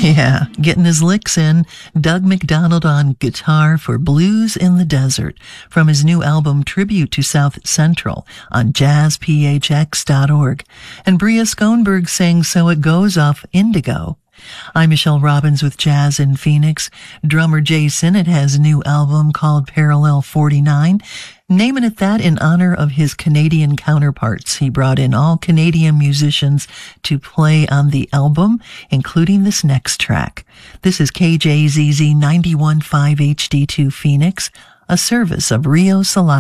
Yeah, getting his licks in. Doug McDonald on guitar for Blues in the Desert from his new album Tribute to South Central on jazzphx.org. And Bria Schoenberg sang So It Goes off Indigo. I'm Michelle Robbins with Jazz in Phoenix. Drummer Jay Sinnott has a new album called Parallel 49, naming it that in honor of his Canadian counterparts. He brought in all Canadian musicians to play on the album, including this next track. This is KJZZ 91.5 HD2 Phoenix, a service of Rio Salado.